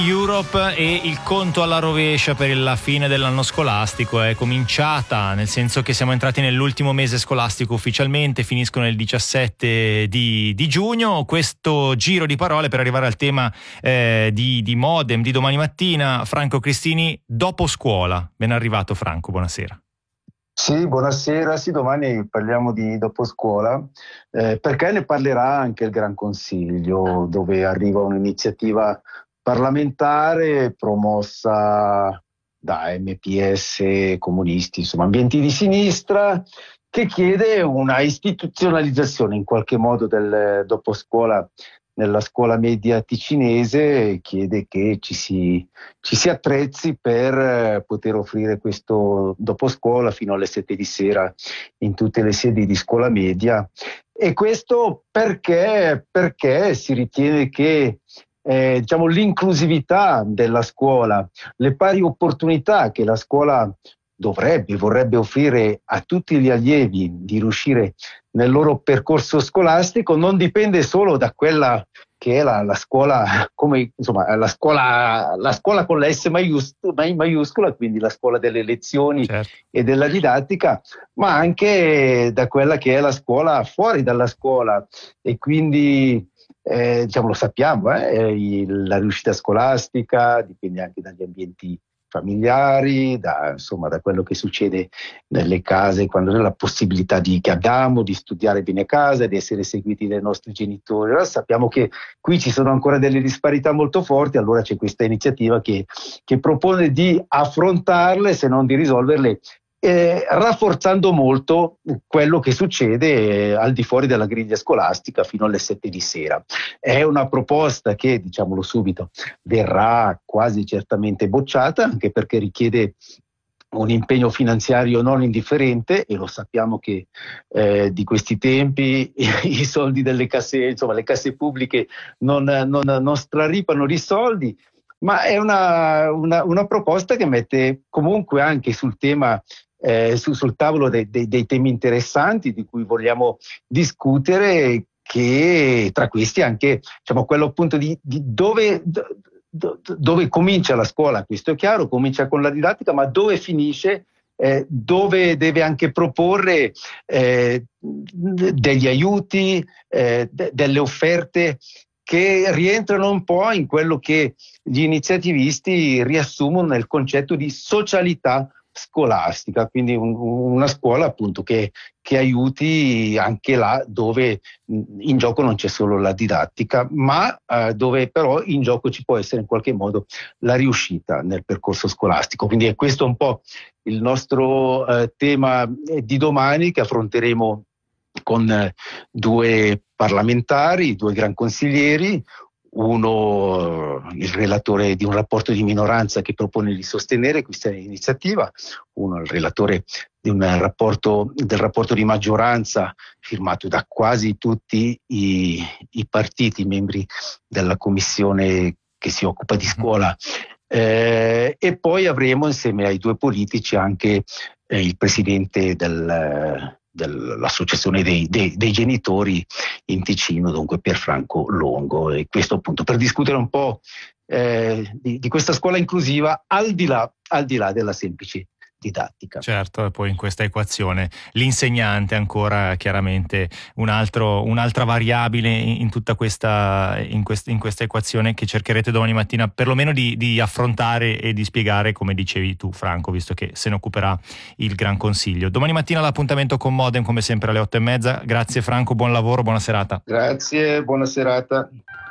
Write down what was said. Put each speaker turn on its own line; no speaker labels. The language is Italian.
Europe e il conto alla rovescia per la fine dell'anno scolastico è cominciata, nel senso che siamo entrati nell'ultimo mese scolastico ufficialmente, finiscono il 17 di giugno. Questo giro di parole per arrivare al tema di Modem di domani mattina. Franco Cristini, dopo scuola. Ben arrivato Franco, buonasera.
Sì, buonasera. Sì, domani parliamo di dopo scuola, perché ne parlerà anche il Gran Consiglio, dove arriva un'iniziativa parlamentare promossa da MPS, comunisti, insomma ambienti di sinistra, che chiede una istituzionalizzazione in qualche modo del dopo scuola nella scuola media ticinese, chiede che ci si attrezzi per poter offrire questo dopo scuola fino alle 7 di sera in tutte le sedi di scuola media. E questo perché si ritiene che l'inclusività della scuola, le pari opportunità che la scuola vorrebbe offrire a tutti gli allievi di riuscire nel loro percorso scolastico, non dipende solo da quella che è la scuola, come insomma la scuola con la S maiuscola, quindi la scuola delle lezioni, certo, e della didattica, ma anche da quella che è la scuola fuori dalla scuola. E quindi lo sappiamo, la riuscita scolastica dipende anche dagli ambienti familiari, da quello che succede nelle case, quando c'è la possibilità che abbiamo di studiare bene a casa, di essere seguiti dai nostri genitori. Allora sappiamo che qui ci sono ancora delle disparità molto forti, allora c'è questa iniziativa che propone di affrontarle, se non di risolverle, rafforzando molto quello che succede al di fuori della griglia scolastica fino alle 7 di sera. È una proposta che, diciamolo subito, verrà quasi certamente bocciata, anche perché richiede un impegno finanziario non indifferente, e lo sappiamo che di questi tempi i soldi delle casse, le casse pubbliche non straripano di soldi, ma è una proposta che mette comunque anche sul tema sul tavolo dei temi interessanti di cui vogliamo discutere, che tra questi anche quello appunto di dove comincia la scuola. Questo è chiaro, comincia con la didattica, ma dove finisce, dove deve anche proporre degli aiuti, delle offerte che rientrano un po' in quello che gli iniziativisti riassumono nel concetto di socialità scolastica, quindi una scuola appunto che aiuti anche là dove in gioco non c'è solo la didattica, ma dove però in gioco ci può essere in qualche modo la riuscita nel percorso scolastico. Quindi è questo un po' il nostro tema di domani, che affronteremo con due parlamentari, due gran consiglieri, uno il relatore di un rapporto di minoranza che propone di sostenere questa iniziativa, uno il relatore di del rapporto di maggioranza firmato da quasi tutti i partiti membri della commissione che si occupa di scuola, e poi avremo insieme ai due politici anche il presidente dell'associazione dei genitori in Ticino, dunque Pierfranco Longo, e questo appunto per discutere un po' di questa scuola inclusiva al di là della semplice didattica.
Certo, e poi in questa equazione l'insegnante ancora chiaramente un'altra variabile in tutta questa equazione che cercherete domani mattina perlomeno di affrontare e di spiegare, come dicevi tu Franco, visto che se ne occuperà il Gran Consiglio. Domani mattina l'appuntamento con Modem come sempre alle 8:30. Grazie Franco, buon lavoro, buona serata.
Grazie, buona serata.